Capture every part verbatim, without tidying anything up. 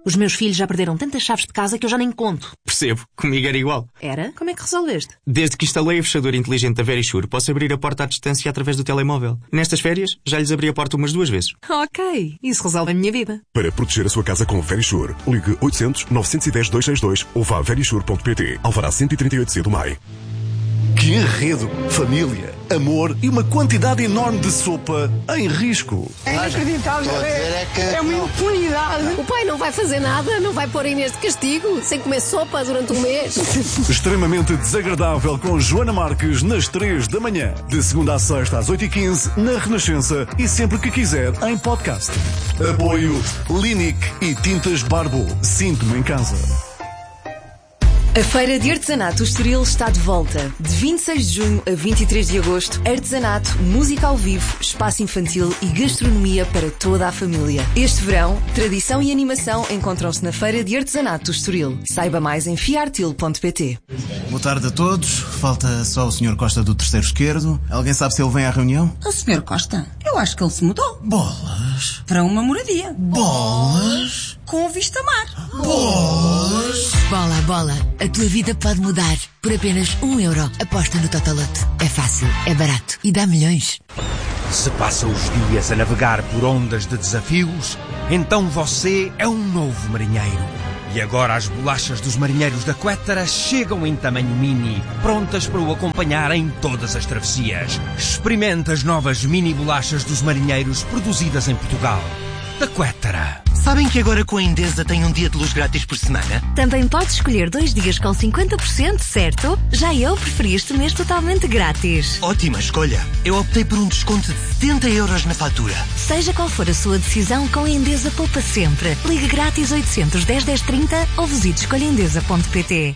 Os meus filhos já perderam tantas chaves de casa que eu já nem conto. Percebo. Comigo era igual. Era? Como é que resolveste? Desde que instalei o fechador inteligente da Verisure, posso abrir a porta à distância através do telemóvel. Nestas férias, já lhes abri a porta umas duas vezes. Ok. Isso resolve a minha vida. Para proteger a sua casa com Verisure, ligue oitocentos, novecentos e dez, duzentos e sessenta e dois ou vá a verisure ponto pt. Alvará cento e trinta e oito C do M A I. Que enredo, família, amor e uma quantidade enorme de sopa em risco. É inacreditável, é, é uma impunidade. O pai não vai fazer nada, não vai pôr a Inês de castigo, sem comer sopa durante um mês. Extremamente desagradável com Joana Marques nas três da manhã. De segunda à sexta às oito e quinze na Renascença e sempre que quiser em podcast. Apoio Linic e Tintas Barbo. Sinto-me em casa. A Feira de Artesanato Estoril está de volta. De vinte e seis de junho a vinte e três de agosto, artesanato, música ao vivo, espaço infantil e gastronomia para toda a família. Este verão, tradição e animação encontram-se na Feira de Artesanato Estoril. Saiba mais em fiartil ponto pt. Boa tarde a todos. Falta só o senhor Costa do terceiro esquerdo. Alguém sabe se ele vem à reunião? O senhor Costa? Eu acho que ele se mudou. Bolas. Para uma moradia. Bolas. Com vista mar. Bolas. Bola, bola. A tua vida pode mudar. Por apenas um euro. Aposta no Totolote. É fácil, é barato e dá milhões. Se passa os dias a navegar por ondas de desafios, então você é um novo marinheiro. E agora as bolachas dos marinheiros da Quettara chegam em tamanho mini, prontas para o acompanhar em todas as travessias. Experimente as novas mini bolachas dos marinheiros produzidas em Portugal. Da Quettara. Sabem que agora com a Endesa tem um dia de luz grátis por semana? Também podes escolher dois dias com cinquenta por cento, certo? Já eu preferi este mês totalmente grátis. Ótima escolha. Eu optei por um desconto de setenta euros na fatura. Seja qual for a sua decisão, com a Endesa poupa sempre. Ligue grátis oitocentos, dez, dez, trinta ou visite escolha endesa ponto pt.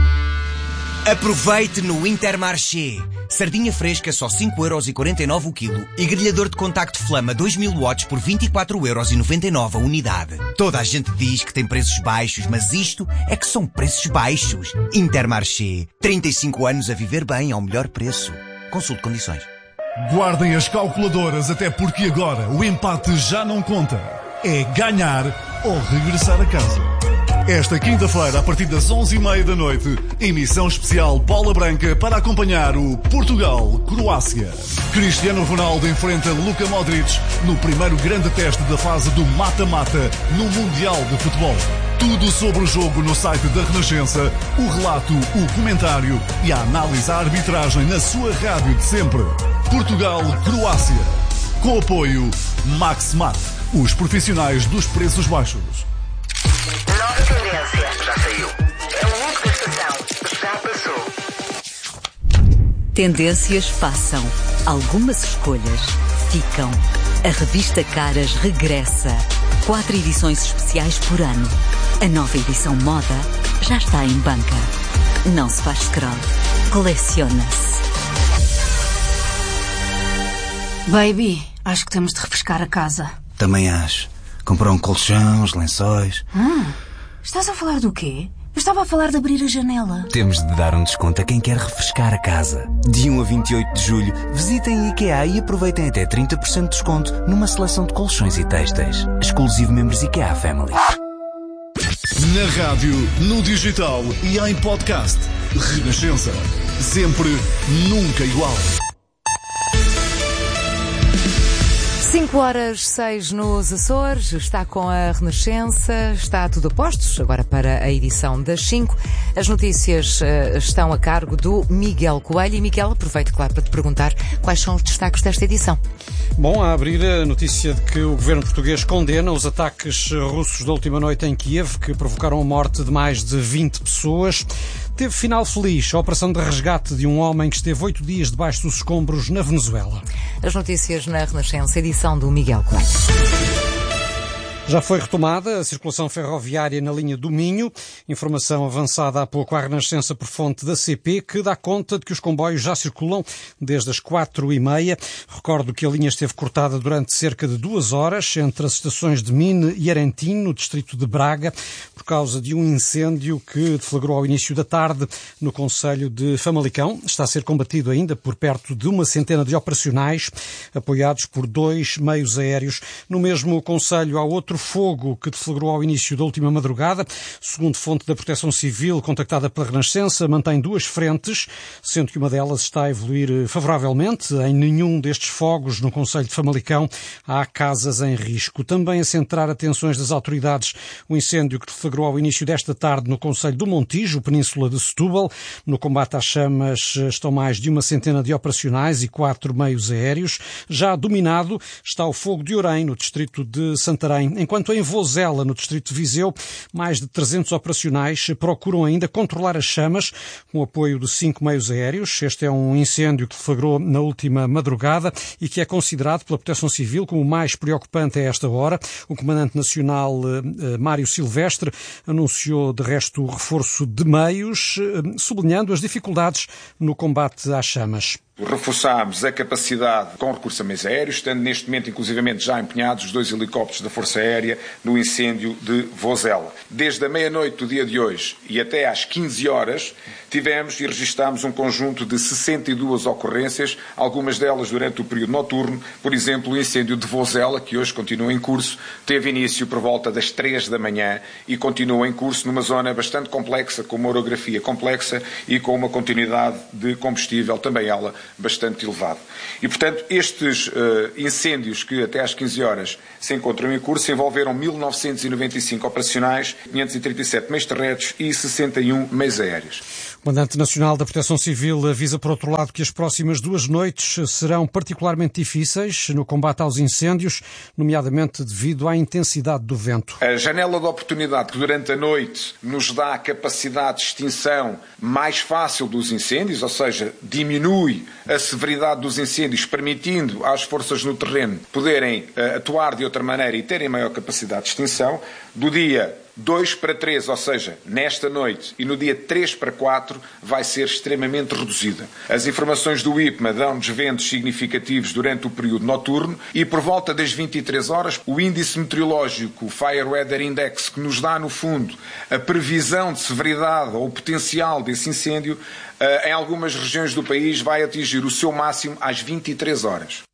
Aproveite no Intermarché. Sardinha fresca só cinco euros e quarenta e nove o quilo e grelhador de contacto Flama dois mil watts por vinte e quatro euros e noventa e nove a unidade. Toda a gente diz que tem preços baixos, mas isto é que são preços baixos. Intermarché. trinta e cinco anos a viver bem ao melhor preço. Consulte condições. Guardem as calculadoras, até porque agora o empate já não conta. É ganhar ou regressar a casa. Esta quinta-feira, a partir das onze e meia da noite, emissão especial Bola Branca para acompanhar o Portugal-Croácia. Cristiano Ronaldo enfrenta Luka Modric no primeiro grande teste da fase do mata-mata no Mundial de Futebol. Tudo sobre o jogo no site da Renascença, o relato, o comentário e a análise à arbitragem na sua rádio de sempre. Portugal-Croácia. Com apoio Max-Mat, os profissionais dos preços baixos. Nova tendência. Já saiu. É o look da estação. Já passou. Tendências passam. Algumas escolhas ficam. A revista Caras regressa. Quatro edições especiais por ano. A nova edição moda já está em banca. Não se faz scroll. Coleciona-se. Baby, acho que temos de refrescar a casa. Também acho. Comprar um colchão, os lençóis. Hum, estás a falar do quê? Eu estava a falar de abrir a janela. Temos de dar um desconto a quem quer refrescar a casa. De um a vinte e oito de julho, visitem a IKEA e aproveitem até trinta por cento de desconto numa seleção de colchões e têxteis. Exclusivo membros IKEA Family. Na rádio, no digital e em podcast. Renascença. Sempre, nunca igual. cinco horas seis nos Açores, está com a Renascença, está tudo a postos, agora para a edição das cinco. As notícias uh, estão a cargo do Miguel Coelho. E Miguel, aproveito, claro, para te perguntar quais são os destaques desta edição. Bom, a abrir a notícia de que o governo português condena os ataques russos da última noite em Kiev, que provocaram a morte de mais de vinte pessoas. Teve final feliz a operação de resgate de um homem que esteve oito dias debaixo dos escombros na Venezuela. As notícias na Renascença, edição do Miguel Coelho. Já foi retomada a circulação ferroviária na linha do Minho. Informação avançada há pouco à Renascença por fonte da C P, que dá conta de que os comboios já circulam desde as quatro e meia. Recordo que a linha esteve cortada durante cerca de duas horas entre as estações de Mine e Arentim, no distrito de Braga, por causa de um incêndio que deflagrou ao início da tarde no concelho de Famalicão. Está a ser combatido ainda por perto de uma centena de operacionais, apoiados por dois meios aéreos. No mesmo concelho há outro outro fogo que deflagrou ao início da última madrugada. Segundo fonte da Proteção Civil, contactada pela Renascença, mantém duas frentes, sendo que uma delas está a evoluir favoravelmente. Em nenhum destes fogos, no concelho de Famalicão, há casas em risco. Também a centrar atenções das autoridades o incêndio que deflagrou ao início desta tarde no concelho do Montijo, península de Setúbal. No combate às chamas estão mais de uma centena de operacionais e quatro meios aéreos. Já dominado está o fogo de Orém, no distrito de Santarém, enquanto em Vozela, no distrito de Viseu, mais de trezentos operacionais procuram ainda controlar as chamas com o apoio de cinco meios aéreos. Este é um incêndio que deflagrou na última madrugada e que é considerado pela Proteção Civil como o mais preocupante a esta hora. O Comandante Nacional eh, Mário Silvestre anunciou, de resto, o reforço de meios, eh, sublinhando as dificuldades no combate às chamas. Reforçámos a capacidade com recurso a meios aéreos, estando neste momento, inclusivamente, já empenhados os dois helicópteros da Força Aérea no incêndio de Vozela. Desde a meia-noite do dia de hoje e até às quinze horas, tivemos e registámos um conjunto de sessenta e duas ocorrências, algumas delas durante o período noturno. Por exemplo, o incêndio de Vozela, que hoje continua em curso, teve início por volta das três da manhã e continua em curso numa zona bastante complexa, com uma orografia complexa e com uma continuidade de combustível, também ela bastante elevado. E, portanto, estes uh, incêndios que até às quinze horas se encontram em curso envolveram mil novecentos e noventa e cinco operacionais, quinhentos e trinta e sete meios terrestres e sessenta e um meios aéreos. O Comandante Nacional da Proteção Civil avisa, por outro lado, que as próximas duas noites serão particularmente difíceis no combate aos incêndios, nomeadamente devido à intensidade do vento. A janela de oportunidade que durante a noite nos dá a capacidade de extinção mais fácil dos incêndios, ou seja, diminui a severidade dos incêndios, permitindo às forças no terreno poderem uh, atuar de outra maneira e terem maior capacidade de extinção, do dia dois para três, ou seja, nesta noite, e no dia três para quatro, vai ser extremamente reduzida. As informações do I P M A dão desventos significativos durante o período noturno e por volta das vinte e três horas, o índice meteorológico, o Fire Weather Index, que nos dá, no fundo, a previsão de severidade ou o potencial desse incêndio, em algumas regiões do país vai atingir o seu máximo às vinte e três horas.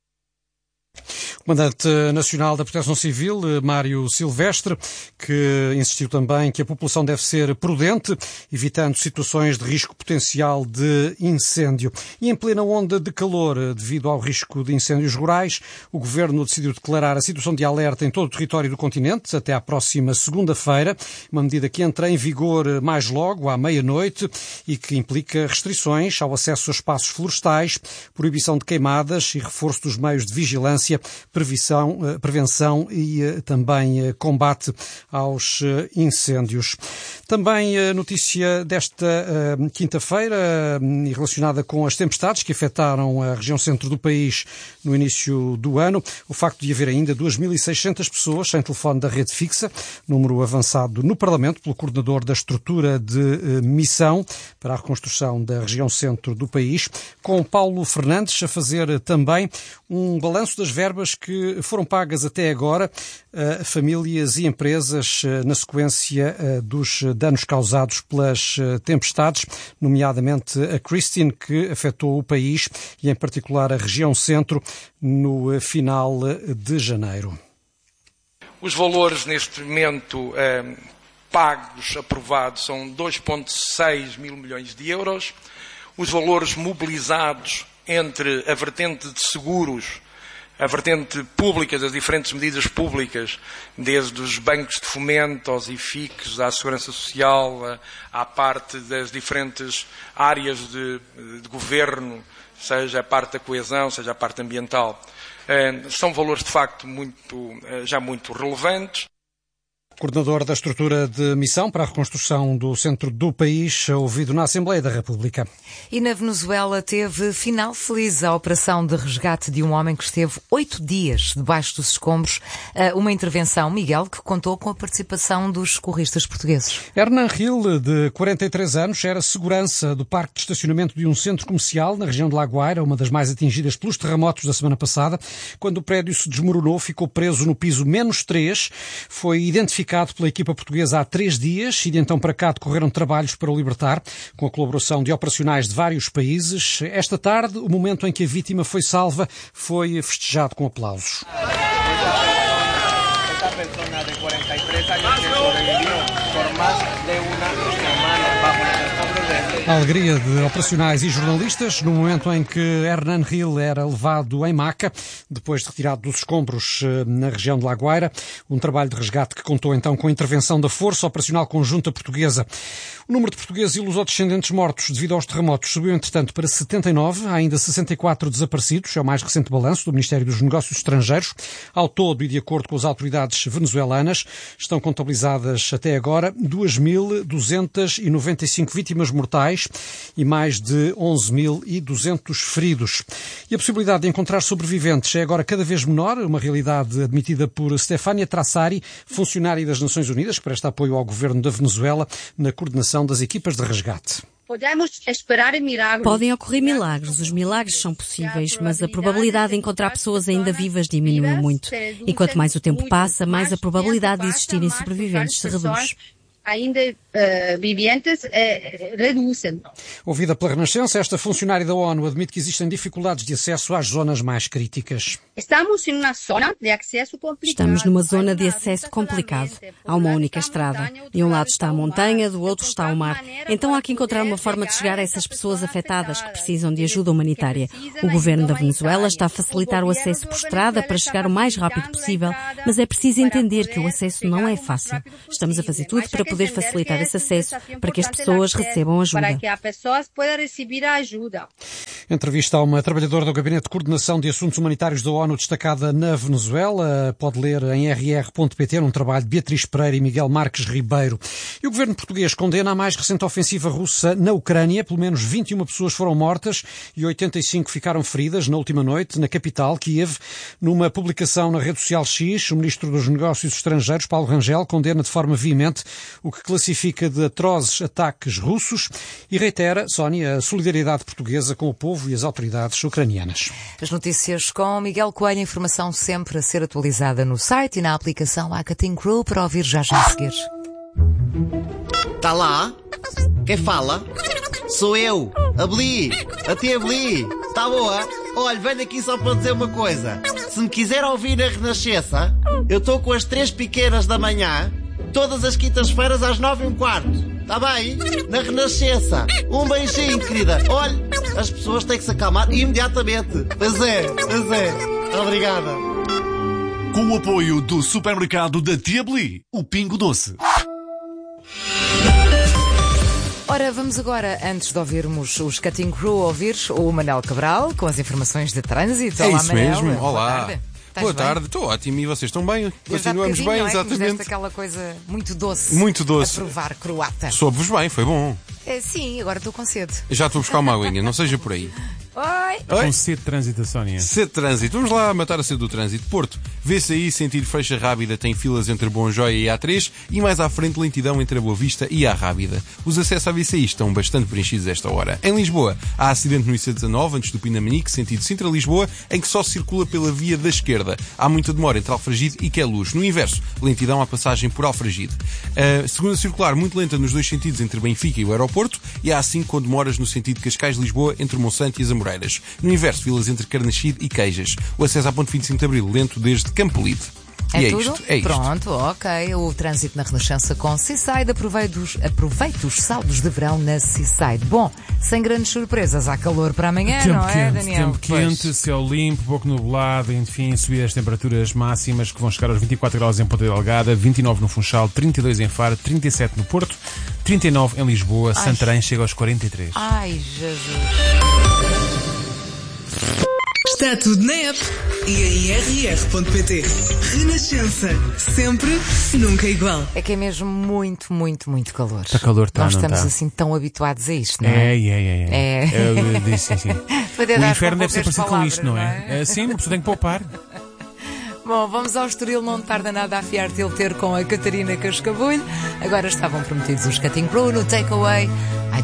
O Comandante Nacional da Proteção Civil, Mário Silvestre, que insistiu também que a população deve ser prudente, evitando situações de risco potencial de incêndio. E em plena onda de calor, devido ao risco de incêndios rurais, o Governo decidiu declarar a situação de alerta em todo o território do continente até à próxima segunda-feira, uma medida que entra em vigor mais logo, à meia-noite, e que implica restrições ao acesso a espaços florestais, proibição de queimadas e reforço dos meios de vigilância, prevenção, prevenção e também combate aos incêndios. Também a notícia desta quinta-feira relacionada com as tempestades que afetaram a região centro do país no início do ano. O facto de haver ainda duas mil e seiscentas pessoas sem telefone da rede fixa, número avançado no Parlamento pelo coordenador da estrutura de missão para a reconstrução da região centro do país, com Paulo Fernandes a fazer também um balanço das verbas que foram pagas até agora a famílias e empresas na sequência dos danos causados pelas tempestades, nomeadamente a Christine, que afetou o país e em particular a região centro no final de janeiro. Os valores neste momento eh, pagos, aprovados, são dois vírgula seis mil milhões de euros. Os valores mobilizados entre a vertente de seguros, a vertente pública das diferentes medidas públicas, desde os bancos de fomento aos I F I Cs, à Segurança Social, à parte das diferentes áreas de, de governo, seja a parte da coesão, seja a parte ambiental, são valores de facto muito, já muito relevantes. Coordenador da estrutura de missão para a reconstrução do centro do país, ouvido na Assembleia da República. E na Venezuela teve final feliz a operação de resgate de um homem que esteve oito dias debaixo dos escombros. Uma intervenção, Miguel, que contou com a participação dos socorristas portugueses. Hernan Gil, de quarenta e três anos, era segurança do parque de estacionamento de um centro comercial na região de La Guaira, uma das mais atingidas pelos terremotos da semana passada. Quando o prédio se desmoronou, ficou preso no piso menos três. Foi identificado pela equipa portuguesa há três dias e de então para cá decorreram trabalhos para o libertar, com a colaboração de operacionais de vários países. Esta tarde, o momento em que a vítima foi salva foi festejado com aplausos. esta persona de cuarenta y tres años que sobrevivió por más de una semana bajo los escombros de... A alegria de operacionais e jornalistas no momento em que Hernan Hill era levado em maca, depois de retirado dos escombros na região de Lagoeira. Um trabalho de resgate que contou então com a intervenção da Força Operacional Conjunta Portuguesa. O número de portugueses e lusodescendentes mortos devido aos terremotos subiu, entretanto, para setenta e nove. Há ainda sessenta e quatro desaparecidos. É o mais recente balanço do Ministério dos Negócios Estrangeiros. Ao todo, e de acordo com as autoridades venezuelanas, estão contabilizadas até agora duas mil duzentas e noventa e cinco vítimas mortais e mais de onze mil e duzentos feridos. E a possibilidade de encontrar sobreviventes é agora cada vez menor, uma realidade admitida por Stefania Trassari, funcionária das Nações Unidas, que presta apoio ao governo da Venezuela na coordenação das equipas de resgate. Podemos esperar milagres. Podem ocorrer milagres, os milagres são possíveis, mas a probabilidade de encontrar pessoas ainda vivas diminui muito. E quanto mais o tempo passa, mais a probabilidade de existirem sobreviventes se reduz. Ainda uh, viventes uh, reduzem. Ouvida pela Renascença, esta funcionária da ONU admite que existem dificuldades de acesso às zonas mais críticas. Estamos em uma zona de acesso complicado. Estamos numa zona de acesso complicado. Há uma única estrada. De um lado está a montanha, do outro está o mar. Então há que encontrar uma forma de chegar a essas pessoas afetadas que precisam de ajuda humanitária. O governo da Venezuela está a facilitar o acesso por estrada para chegar o mais rápido possível, mas é preciso entender que o acesso não é fácil. Estamos a fazer tudo para poder facilitar esse acesso, para que as pessoas recebam ajuda. Para que as pessoas possam receber a ajuda. Entrevista a uma trabalhadora do Gabinete de Coordenação de Assuntos Humanitários da ONU destacada na Venezuela. Pode ler em r r ponto p t num trabalho de Beatriz Pereira e Miguel Marques Ribeiro. E o governo português condena a mais recente ofensiva russa na Ucrânia. Pelo menos vinte e uma pessoas foram mortas e oitenta e cinco ficaram feridas na última noite na capital, Kiev. Numa publicação na rede social X, o ministro dos Negócios Estrangeiros, Paulo Rangel, condena de forma veemente o que classifica de atrozes ataques russos e reitera, Sónia, a solidariedade portuguesa com o povo e as autoridades ucranianas. As notícias com Miguel Coelho, informação sempre a ser atualizada no site e na aplicação Cutting Crew para ouvir já já a seguir. Tá lá? Quem fala? Sou eu, a Bli, a tia Bli. Tá boa? Olha, venho aqui só para dizer uma coisa. Se me quiser ouvir na Renascença, eu estou com as três pequenas da manhã, todas as quintas-feiras às nove e um quarto. Tá bem? Na Renascença. Um beijinho, querida. Olha, as pessoas têm que se acalmar imediatamente. Pois é, pois é. Obrigada. Com o apoio do supermercado da Tia Bli, o Pingo Doce. Ora, vamos agora, antes de ouvirmos os Cutting Crew, ouvir o Manel Cabral com as informações de trânsito. É Olá, isso Manel. mesmo. Boa Olá. tarde. Boa tarde, estou ótimo e vocês estão bem? Continuamos bem, é? exatamente. Aquela coisa muito doce. Muito doce. A provar croata. Soube-vos bem, foi bom. É, sim, agora estou com sede. Já estou a buscar uma aguinha, não seja por aí. Oi! Com sede de trânsito, Sónia. Sede de trânsito. Vamos lá matar a sede do trânsito. Porto, vê-se aí, sentido Feixa Rábida, tem filas entre Bom Joia e A três e mais à frente lentidão entre a Boa Vista e a Rábida. Os acessos à V C I estão bastante preenchidos a esta hora. Em Lisboa, há acidente no I C dezanove, antes do Pinamanique, sentido Sintra-Lisboa, em que só se circula pela via da esquerda. Há muita demora entre Alfragide e Queluz. No inverso, lentidão à passagem por Alfragide. A segunda circular, muito lenta nos dois sentidos entre Benfica e o aeroporto, e há assim com demoras no sentido Cascais-Lisboa entre o Monsanto e as Amoreiras. No inverso, filas entre Carnaxide e Queijas. O acesso à ponte vinte e cinco de Abril, lento desde Campolide. É, e é tudo? isto, é isto. Pronto, ok. O trânsito na Renascença com Seaside. Aproveite os, aproveite os saldos de verão na Seaside. Bom, sem grandes surpresas, há calor para amanhã, tempo não quente, é, Daniel? Tempo pois. quente, céu limpo, pouco nublado, enfim, subir as temperaturas máximas que vão chegar aos vinte e quatro graus em Ponta Delgada, vinte e nove no Funchal, trinta e dois em Faro, trinta e sete no Porto, trinta e nove em Lisboa, Ai. Santarém chega aos quarenta e três. Ai, Jesus. Está tudo na app e em r r ponto p t. Renascença. Sempre, nunca igual. É que é mesmo muito, muito, muito calor. Está calor, está, Nós não estamos tá. assim tão habituados a isto, não é? É, é, é. é. é. Eu disse, sim, sim. O inferno deve ser parecido com isto, não é? não é? Sim, uma pessoa tem que poupar. Bom, vamos ao Estoril, não tarda nada a afiar-te ele ter com a Catarina Cascabulho. Agora estavam prometidos os Cutting Crew no Takeaway.